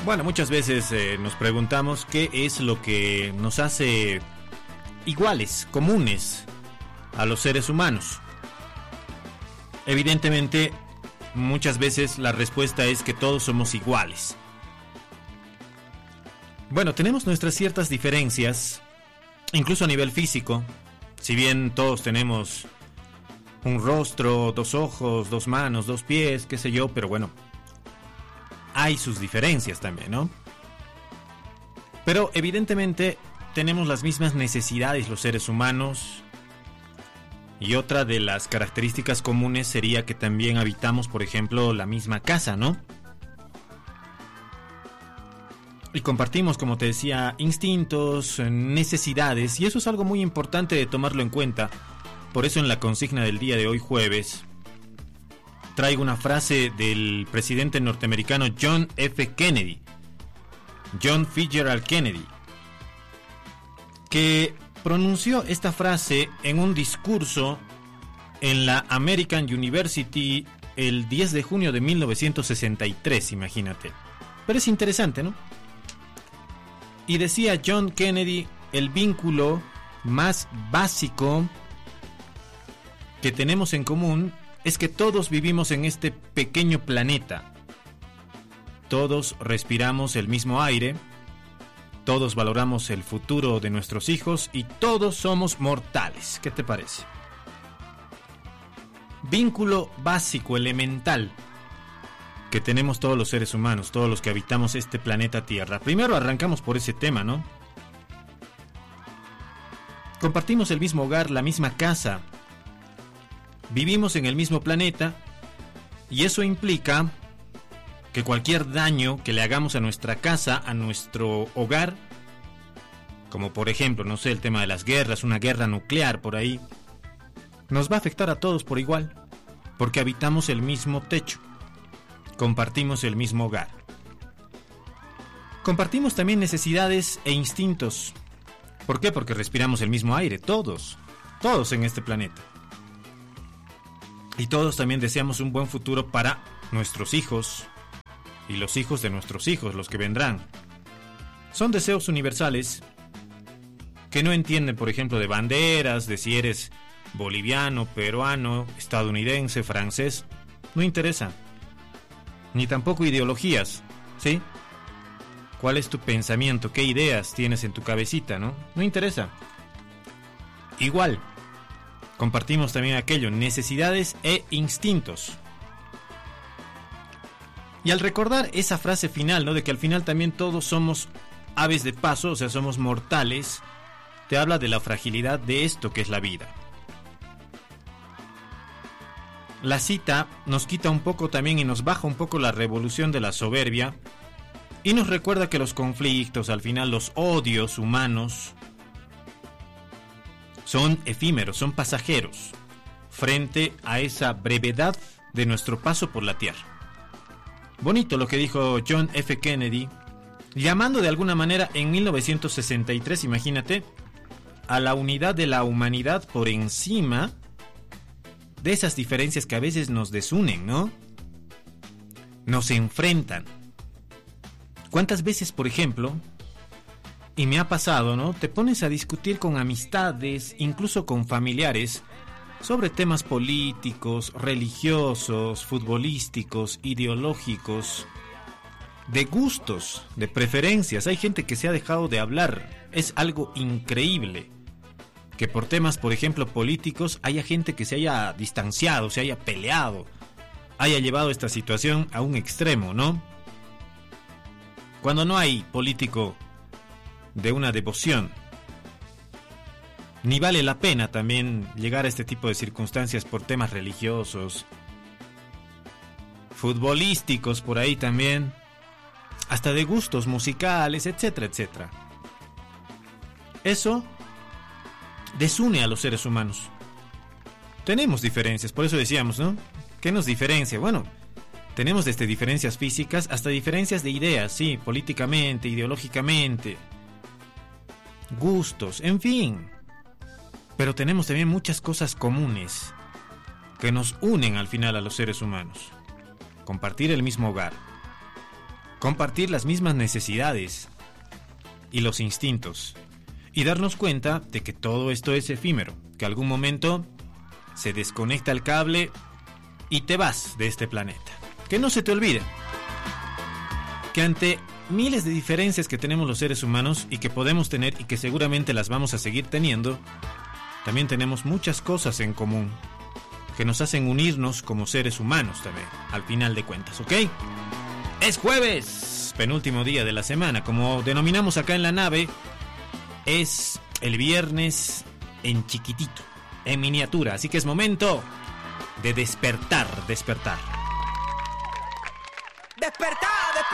Bueno, muchas veces nos preguntamos qué es lo que nos hace iguales, comunes a los seres humanos. Evidentemente, muchas veces la respuesta es que todos somos iguales. Bueno, tenemos nuestras ciertas diferencias, incluso a nivel físico. Si bien todos tenemos un rostro, dos ojos, dos manos, dos pies, qué sé yo, pero bueno, hay sus diferencias también, ¿no? Pero evidentemente tenemos las mismas necesidades los seres humanos. Y otra de las características comunes sería que también habitamos, por ejemplo, la misma casa, ¿no? Y compartimos, como te decía, instintos, necesidades, y eso es algo muy importante de tomarlo en cuenta. Por eso en la consigna del día de hoy, jueves, traigo una frase del presidente norteamericano John F. Kennedy, John Fitzgerald Kennedy, que pronunció esta frase en un discurso en la American University el 10 de junio de 1963, imagínate. Pero es interesante, ¿no? Y decía John Kennedy, el vínculo más básico que tenemos en común es que todos vivimos en este pequeño planeta. Todos respiramos el mismo aire, todos valoramos el futuro de nuestros hijos y todos somos mortales. ¿Qué te parece? Vínculo básico, elemental, que tenemos todos los seres humanos, todos los que habitamos este planeta Tierra. Primero arrancamos por ese tema, ¿no? Compartimos el mismo hogar, la misma casa. Vivimos en el mismo planeta y eso implica que cualquier daño que le hagamos a nuestra casa, a nuestro hogar, como por ejemplo, no sé, el tema de las guerras, una guerra nuclear por ahí, nos va a afectar a todos por igual, porque habitamos el mismo techo, compartimos el mismo hogar. Compartimos también necesidades e instintos. ¿Por qué? Porque respiramos el mismo aire, todos en este planeta. Y todos también deseamos un buen futuro para nuestros hijos y los hijos de nuestros hijos, los que vendrán. Son deseos universales que no entienden, por ejemplo, de banderas, de si eres boliviano, peruano, estadounidense, francés. No interesa. Ni tampoco ideologías, ¿sí? ¿Cuál es tu pensamiento? ¿Qué ideas tienes en tu cabecita, no? No interesa. Igual, compartimos también aquello, necesidades e instintos. Y al recordar esa frase final, ¿no? De que al final también todos somos aves de paso, o sea, somos mortales, te habla de la fragilidad de esto que es la vida. La cita nos quita un poco también y nos baja un poco la revolución de la soberbia y nos recuerda que los conflictos, al final los odios humanos, son efímeros, son pasajeros, frente a esa brevedad de nuestro paso por la Tierra. Bonito lo que dijo John F. Kennedy, llamando de alguna manera en 1963, imagínate, a la unidad de la humanidad por encima de esas diferencias que a veces nos desunen, ¿no? Nos enfrentan. ¿Cuántas veces, por ejemplo, y me ha pasado, ¿no? Te pones a discutir con amistades, incluso con familiares, sobre temas políticos, religiosos, futbolísticos, ideológicos, de gustos, de preferencias. Hay gente que se ha dejado de hablar. Es algo increíble que por temas, por ejemplo, políticos, haya gente que se haya distanciado, se haya peleado, haya llevado esta situación a un extremo, ¿no? Cuando no hay político de una devoción, ni vale la pena también llegar a este tipo de circunstancias por temas religiosos, futbolísticos por ahí también, hasta de gustos musicales, etcétera, etcétera. Eso desune a los seres humanos. Tenemos diferencias, por eso decíamos, ¿no? ¿Qué nos diferencia? Bueno, tenemos desde diferencias físicas hasta diferencias de ideas, sí, políticamente, ideológicamente, gustos, en fin. Pero tenemos también muchas cosas comunes que nos unen al final a los seres humanos. Compartir el mismo hogar, compartir las mismas necesidades y los instintos, y darnos cuenta de que todo esto es efímero, que algún momento se desconecta el cable y te vas de este planeta. Que no se te olvide que ante miles de diferencias que tenemos los seres humanos y que podemos tener y que seguramente las vamos a seguir teniendo, también tenemos muchas cosas en común que nos hacen unirnos como seres humanos también, al final de cuentas, ¿ok? Es jueves, penúltimo día de la semana, como denominamos acá en la nave, es el viernes en chiquitito, en miniatura, así que es momento de despertar. Despertar, despertar.